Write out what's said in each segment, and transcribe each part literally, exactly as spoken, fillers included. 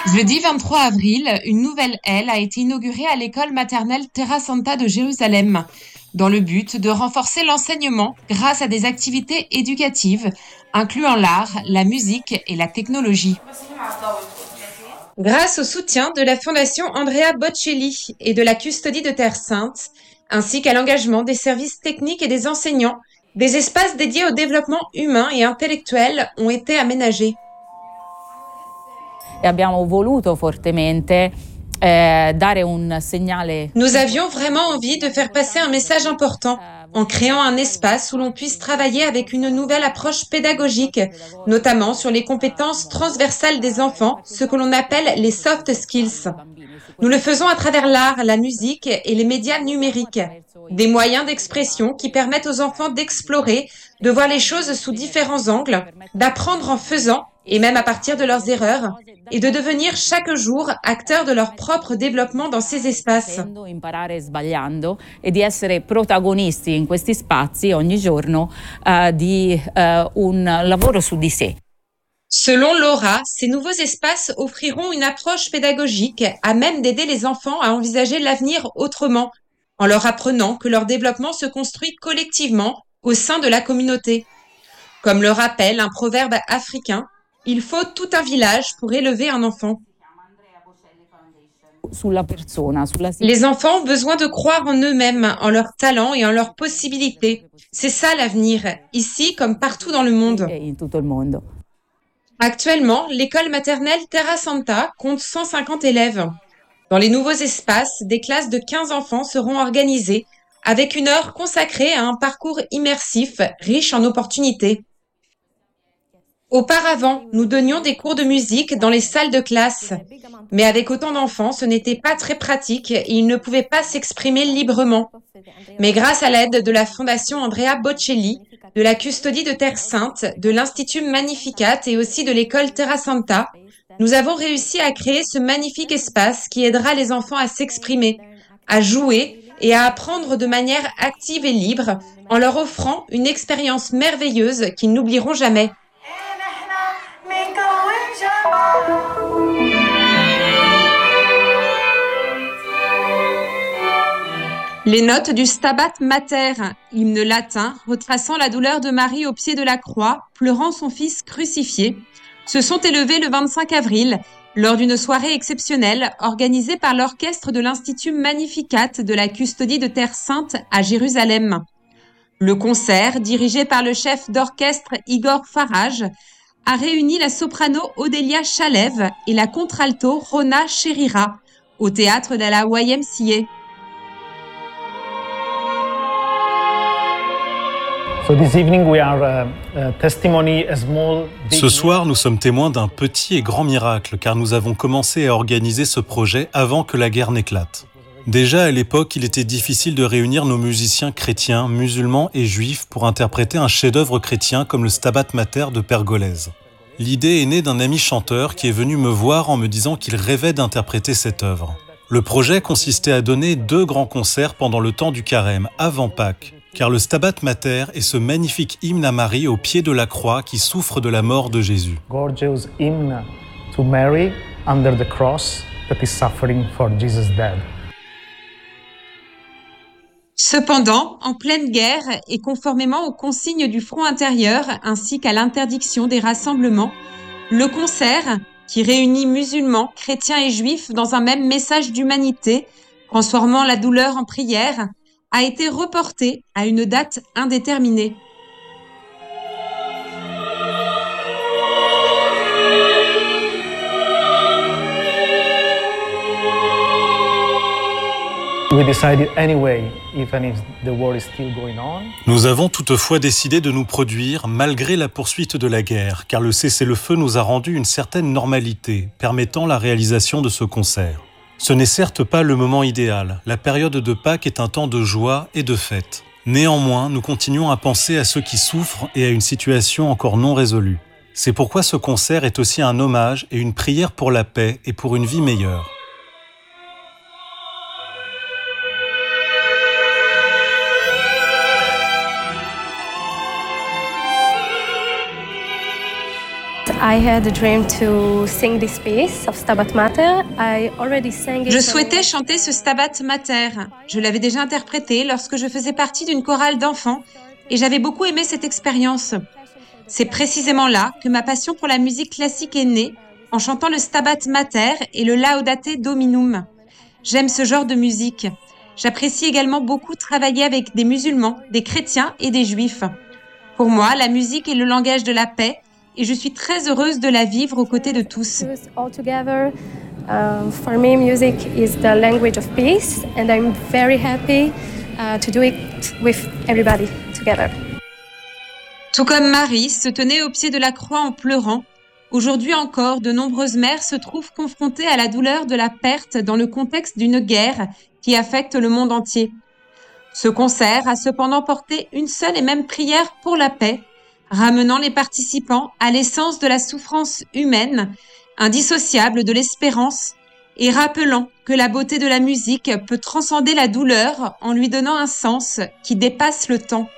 Jeudi vingt-trois avril, une nouvelle aile a été inaugurée à l'école maternelle Terra Santa de Jérusalem, dans le but de renforcer l'enseignement grâce à des activités éducatives, incluant l'art, la musique et la technologie. Grâce au soutien de la Fondation Andrea Bocelli et de la Custodie de Terre Sainte, ainsi qu'à l'engagement des services techniques et des enseignants, des espaces dédiés au développement humain et intellectuel ont été aménagés. E abbiamo voluto fortemente eh, dare un segnale. Nous avions vraiment envie de faire passer un message important en créant un espace où l'on puisse travailler avec une nouvelle approche pédagogique, notamment sur les compétences transversales des enfants, ce que l'on appelle les soft skills. Nous le faisons à travers l'art, la musique et les médias numériques, des moyens d'expression qui permettent aux enfants d'explorer, de voir les choses sous différents angles, d'apprendre en faisant et même à partir de leurs erreurs, et de devenir chaque jour acteurs de leur propre développement dans ces espaces. Imparare sbagliando e di essere protagonisti in questi spazi ogni giorno uh, di uh, un lavoro su di sé. Selon Laura, ces nouveaux espaces offriront une approche pédagogique à même d'aider les enfants à envisager l'avenir autrement, en leur apprenant que leur développement se construit collectivement au sein de la communauté. Comme le rappelle un proverbe africain, il faut tout un village pour élever un enfant. Sulla persona, sulla... Les enfants ont besoin de croire en eux-mêmes, en leurs talents et en leurs possibilités. C'est ça l'avenir, ici comme partout dans le monde. In tutto il mondo. Actuellement, l'école maternelle Terra Santa compte cent cinquante élèves. Dans les nouveaux espaces, des classes de quinze enfants seront organisées avec une heure consacrée à un parcours immersif riche en opportunités. Auparavant, nous donnions des cours de musique dans les salles de classe, mais avec autant d'enfants, ce n'était pas très pratique et ils ne pouvaient pas s'exprimer librement. Mais grâce à l'aide de la Fondation Andrea Bocelli, de la Custodie de Terre Sainte, de l'Institut Magnificat et aussi de l'école Terra Santa, nous avons réussi à créer ce magnifique espace qui aidera les enfants à s'exprimer, à jouer et à apprendre de manière active et libre en leur offrant une expérience merveilleuse qu'ils n'oublieront jamais. Les notes du Stabat Mater, hymne latin retraçant la douleur de Marie au pied de la croix, pleurant son fils crucifié, se sont élevées le vingt-cinq avril lors d'une soirée exceptionnelle organisée par l'orchestre de l'Institut Magnificat de la Custodie de Terre Sainte à Jérusalem. Le concert, dirigé par le chef d'orchestre Igor Farage, a réuni la soprano Odélia Chalev et la contralto Rona Cherira au théâtre de la Y M C A. Ce soir, nous sommes témoins d'un petit et grand miracle, car nous avons commencé à organiser ce projet avant que la guerre n'éclate. Déjà à l'époque, il était difficile de réunir nos musiciens chrétiens, musulmans et juifs pour interpréter un chef-d'œuvre chrétien comme le Stabat Mater de Pergolèse. L'idée est née d'un ami chanteur qui est venu me voir en me disant qu'il rêvait d'interpréter cette œuvre. Le projet consistait à donner deux grands concerts pendant le temps du carême, avant Pâques, car le Stabat Mater est ce magnifique hymne à Marie au pied de la croix qui souffre de la mort de Jésus. Gorgeous hymn to Mary under the cross that is suffering for Jesus' death. Cependant, en pleine guerre et conformément aux consignes du front intérieur ainsi qu'à l'interdiction des rassemblements, le concert, qui réunit musulmans, chrétiens et juifs dans un même message d'humanité, transformant la douleur en prière, a été reporté à une date indéterminée. Nous avons toutefois décidé de nous produire malgré la poursuite de la guerre, car le cessez-le-feu nous a rendu une certaine normalité, permettant la réalisation de ce concert. Ce n'est certes pas le moment idéal, la période de Pâques est un temps de joie et de fête. Néanmoins, nous continuons à penser à ceux qui souffrent et à une situation encore non résolue. C'est pourquoi ce concert est aussi un hommage et une prière pour la paix et pour une vie meilleure. Je souhaitais chanter ce Stabat Mater. Je l'avais déjà interprété lorsque je faisais partie d'une chorale d'enfants et j'avais beaucoup aimé cette expérience. C'est précisément là que ma passion pour la musique classique est née, en chantant le Stabat Mater et le Laudate Dominum. J'aime ce genre de musique. J'apprécie également beaucoup travailler avec des musulmans, des chrétiens et des juifs. Pour moi, la musique est le langage de la paix et je suis très heureuse de la vivre aux côtés de tous. Um, for me, music is the language of peace, and I'm very happy uh, to do it with everybody together. Tout comme Marie se tenait au pied de la croix en pleurant, aujourd'hui encore, de nombreuses mères se trouvent confrontées à la douleur de la perte dans le contexte d'une guerre qui affecte le monde entier. Ce concert a cependant porté une seule et même prière pour la paix, ramenant les participants à l'essence de la souffrance humaine, indissociable de l'espérance, et rappelant que la beauté de la musique peut transcender la douleur en lui donnant un sens qui dépasse le temps.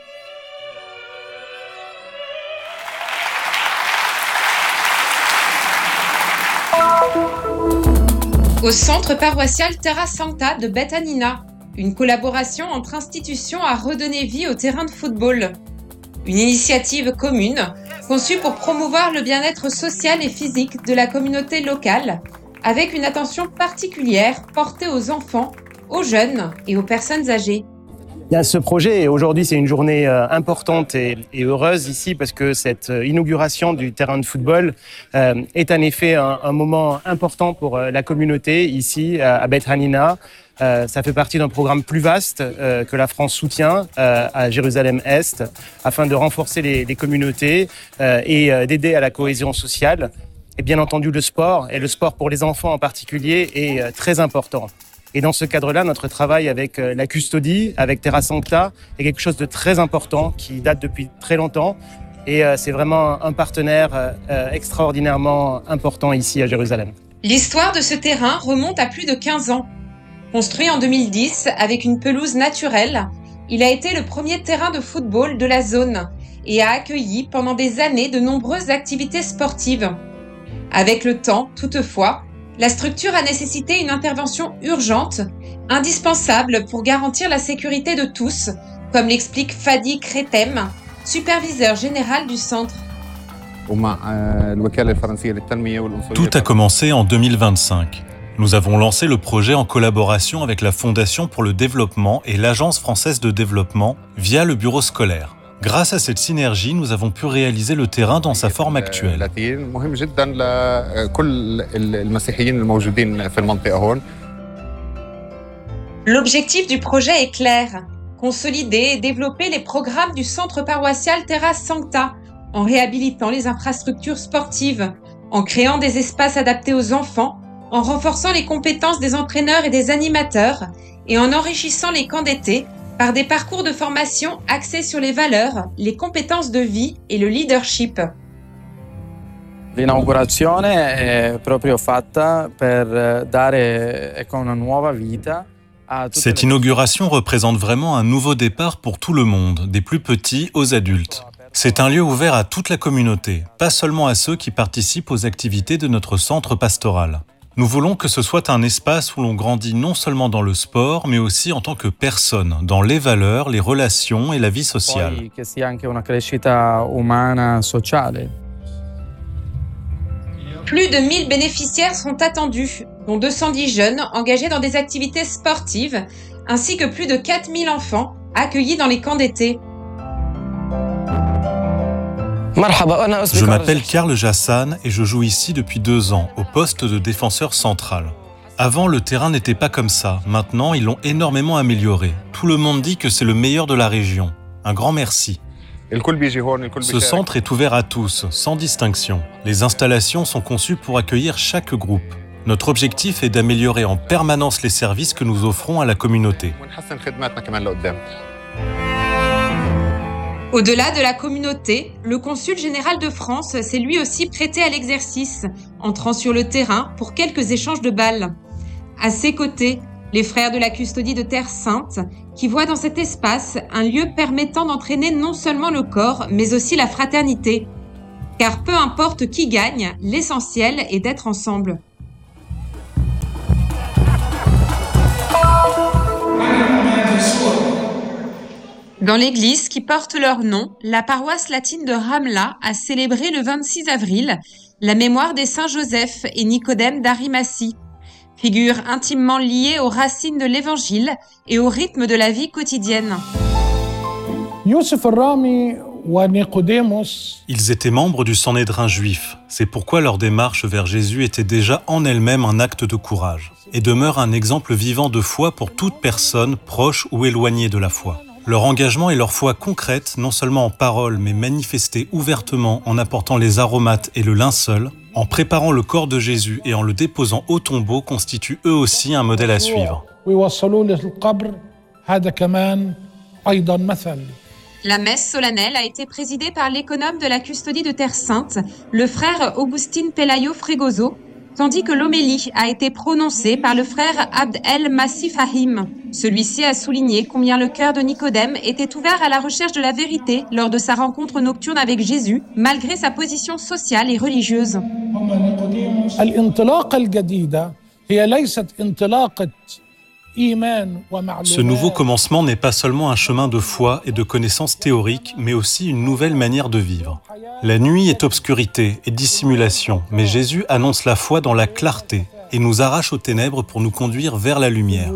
Au centre paroissial Terra Sancta de Bethanina, une collaboration entre institutions a redonné vie au terrain de football. Une initiative commune conçue pour promouvoir le bien-être social et physique de la communauté locale, avec une attention particulière portée aux enfants, aux jeunes et aux personnes âgées. Bien, ce projet, aujourd'hui, c'est une journée euh, importante et, et heureuse ici parce que cette euh, inauguration du terrain de football euh, est en effet un, un moment important pour euh, la communauté ici à, à Bethanina. Euh, ça fait partie d'un programme plus vaste euh, que la France soutient euh, à Jérusalem-Est afin de renforcer les, les communautés euh, et euh, d'aider à la cohésion sociale. Et bien entendu, le sport, et le sport pour les enfants en particulier, est euh, très important. Et dans ce cadre-là, notre travail avec euh, la custodie, avec Terra Sancta, est quelque chose de très important qui date depuis très longtemps. Et euh, c'est vraiment un partenaire euh, extraordinairement important ici à Jérusalem. L'histoire de ce terrain remonte à plus de quinze ans. Construit en deux mille dix avec une pelouse naturelle, il a été le premier terrain de football de la zone et a accueilli pendant des années de nombreuses activités sportives. Avec le temps, toutefois, la structure a nécessité une intervention urgente, indispensable pour garantir la sécurité de tous, comme l'explique Fadi Kretem, superviseur général du centre. Tout a commencé en deux mille vingt-cinq. Nous avons lancé le projet en collaboration avec la Fondation pour le développement et l'Agence française de développement via le bureau scolaire. Grâce à cette synergie, nous avons pu réaliser le terrain dans sa forme actuelle. L'objectif du projet est clair, consolider et développer les programmes du centre paroissial Terra Sancta en réhabilitant les infrastructures sportives, en créant des espaces adaptés aux enfants, en renforçant les compétences des entraîneurs et des animateurs et en enrichissant les camps d'été par des parcours de formation axés sur les valeurs, les compétences de vie et le leadership. L'inaugurazione è proprio fatta per dare ecco una nuova vita. Cette inauguration représente vraiment un nouveau départ pour tout le monde, des plus petits aux adultes. C'est un lieu ouvert à toute la communauté, pas seulement à ceux qui participent aux activités de notre centre pastoral. Nous voulons que ce soit un espace où l'on grandit non seulement dans le sport, mais aussi en tant que personne, dans les valeurs, les relations et la vie sociale. Poi che sia anche una crescita umana sociale. Plus de mille bénéficiaires sont attendus, dont deux cent dix jeunes engagés dans des activités sportives, ainsi que plus de quatre mille enfants accueillis dans les camps d'été. Je m'appelle Karl Jassan et je joue ici depuis deux ans, au poste de défenseur central. Avant, le terrain n'était pas comme ça. Maintenant, ils l'ont énormément amélioré. Tout le monde dit que c'est le meilleur de la région. Un grand merci. Ce centre est ouvert à tous, sans distinction. Les installations sont conçues pour accueillir chaque groupe. Notre objectif est d'améliorer en permanence les services que nous offrons à la communauté. Au-delà de la communauté, le consul général de France s'est lui aussi prêté à l'exercice, entrant sur le terrain pour quelques échanges de balles. À ses côtés, les frères de la custodie de Terre Sainte, qui voient dans cet espace un lieu permettant d'entraîner non seulement le corps, mais aussi la fraternité. Car peu importe qui gagne, l'essentiel est d'être ensemble. Dans l'église qui porte leur nom, la paroisse latine de Ramla a célébré le vingt-six avril la mémoire des saints Joseph et Nicodème d'Arimathie, figures intimement liées aux racines de l'Évangile et au rythme de la vie quotidienne. Ils étaient membres du Sanhédrin juif. C'est pourquoi leur démarche vers Jésus était déjà en elle-même un acte de courage et demeure un exemple vivant de foi pour toute personne proche ou éloignée de la foi. Leur engagement et leur foi concrète, non seulement en parole, mais manifestée ouvertement en apportant les aromates et le linceul, en préparant le corps de Jésus et en le déposant au tombeau, constituent eux aussi un modèle à suivre. La messe solennelle a été présidée par l'économe de la custodie de Terre Sainte, le frère Augustin Pelayo Fregoso, tandis que l'homélie a été prononcée par le frère Abd el-Masih Fahim. Celui-ci a souligné combien le cœur de Nicodème était ouvert à la recherche de la vérité lors de sa rencontre nocturne avec Jésus, malgré sa position sociale et religieuse. Ce nouveau commencement n'est pas seulement un chemin de foi et de connaissances théoriques, mais aussi une nouvelle manière de vivre. La nuit est obscurité et dissimulation, mais Jésus annonce la foi dans la clarté et nous arrache aux ténèbres pour nous conduire vers la lumière.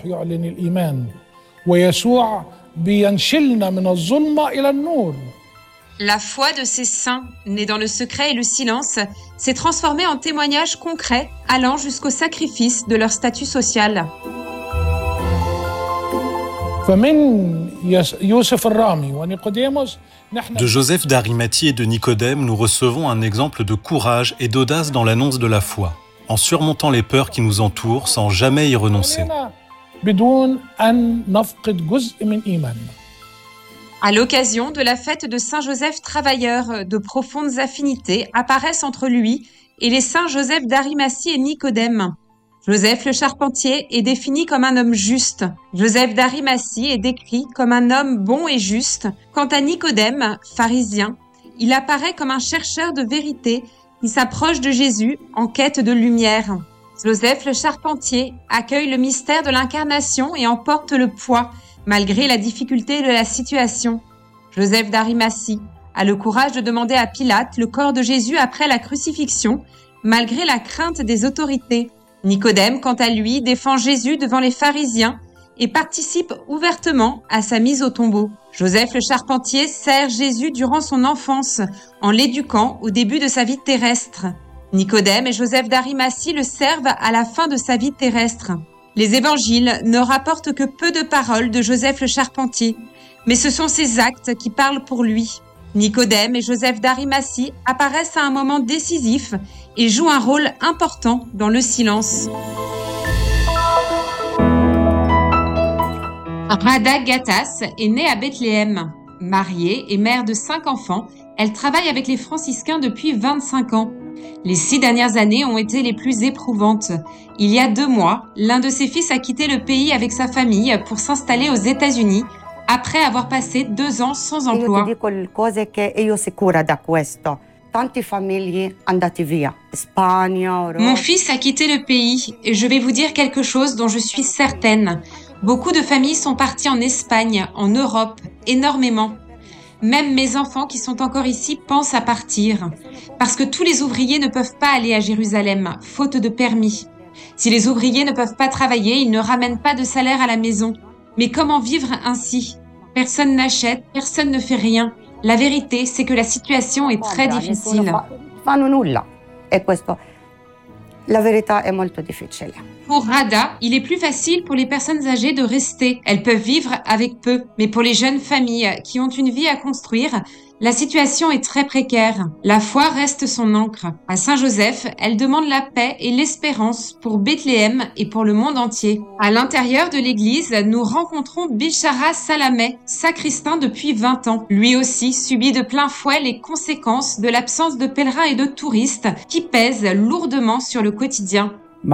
La foi de ces saints, née dans le secret et le silence, s'est transformée en témoignage concret, allant jusqu'au sacrifice de leur statut social. De Joseph d'Arimathie et de Nicodème, nous recevons un exemple de courage et d'audace dans l'annonce de la foi, en surmontant les peurs qui nous entourent sans jamais y renoncer. À l'occasion de la fête de Saint Joseph Travailleur, de profondes affinités apparaissent entre lui et les saints Joseph d'Arimathie et Nicodème. Joseph le Charpentier est défini comme un homme juste. Joseph d'Arimathie est décrit comme un homme bon et juste. Quant à Nicodème, pharisien, il apparaît comme un chercheur de vérité qui s'approche de Jésus en quête de lumière. Joseph le Charpentier accueille le mystère de l'incarnation et en porte le poids, malgré la difficulté de la situation. Joseph d'Arimathie a le courage de demander à Pilate le corps de Jésus après la crucifixion, malgré la crainte des autorités. Nicodème, quant à lui, défend Jésus devant les pharisiens et participe ouvertement à sa mise au tombeau. Joseph le Charpentier sert Jésus durant son enfance, en l'éduquant au début de sa vie terrestre. Nicodème et Joseph d'Arimathie le servent à la fin de sa vie terrestre. Les évangiles ne rapportent que peu de paroles de Joseph le Charpentier, mais ce sont ses actes qui parlent pour lui. Nicodème et Joseph d'Arimathie apparaissent à un moment décisif et jouent un rôle important dans le silence. Rada Gattas est née à Bethléem. Mariée et mère de cinq enfants, elle travaille avec les franciscains depuis vingt-cinq ans. Les six dernières années ont été les plus éprouvantes. Il y a deux mois, l'un de ses fils a quitté le pays avec sa famille pour s'installer aux États-Unis après avoir passé deux ans sans emploi. Mon fils a quitté le pays et je vais vous dire quelque chose dont je suis certaine. Beaucoup de familles sont parties en Espagne, en Europe, énormément. Même mes enfants qui sont encore ici pensent à partir. Parce que tous les ouvriers ne peuvent pas aller à Jérusalem, faute de permis. Si les ouvriers ne peuvent pas travailler, ils ne ramènent pas de salaire à la maison. Mais comment vivre ainsi? Personne n'achète, personne ne fait rien. La vérité, c'est que la situation est très difficile. Pour Rada, il est plus facile pour les personnes âgées de rester. Elles peuvent vivre avec peu. Mais pour les jeunes familles qui ont une vie à construire, la situation est très précaire. La foi reste son ancre. À Saint-Joseph, elle demande la paix et l'espérance pour Bethléem et pour le monde entier. À l'intérieur de l'église, nous rencontrons Bichara Salameh, sacristain depuis vingt ans. Lui aussi subit de plein fouet les conséquences de l'absence de pèlerins et de touristes qui pèsent lourdement sur le quotidien.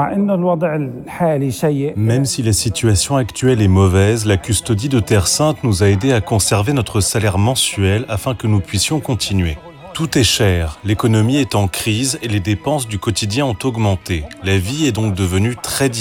Même si la situation actuelle est mauvaise, la custodie de Terre Sainte nous a aidés à conserver notre salaire mensuel afin que nous puissions continuer. Tout Tout est cher, l'économie est en crise et les dépenses du quotidien ont augmenté. La vie est donc devenue très difficile.